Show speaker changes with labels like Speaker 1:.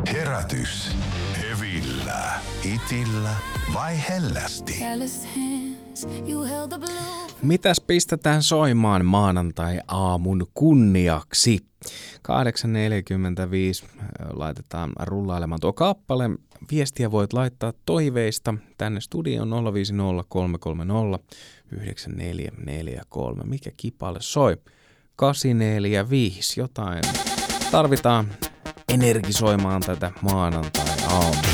Speaker 1: Herätys. Hevillä. Itillä vai hellästi?
Speaker 2: Mitäs pistetään soimaan maanantai-aamun kunniaksi? 8.45 laitetaan rullailemaan tuo kappale. Viestiä voit laittaa toiveista tänne studioon 050 330 9443. Mikä kipale soi? 845. Jotain tarvitaan energisoimaan tätä maanantai-aamua.